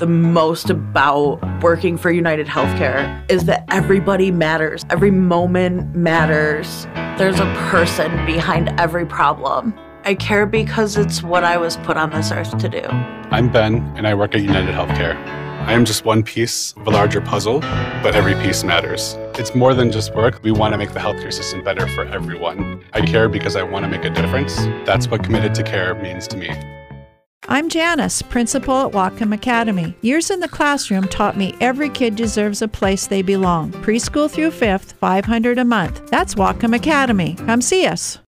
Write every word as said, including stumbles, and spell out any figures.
the most about working for United Healthcare is that everybody matters. Every moment matters. There's a person behind every problem. I care because it's what I was put on this earth to do. I'm Ben, and I work at United Healthcare. I am just one piece of a larger puzzle, but every piece matters. It's more than just work. We want to make the healthcare system better for everyone. I care because I want to make a difference. That's what committed to care means to me. I'm Janice, principal at Whatcom Academy. Years in the classroom taught me every kid deserves a place they belong. Preschool through fifth, five hundred dollars a month. That's Whatcom Academy. Come see us.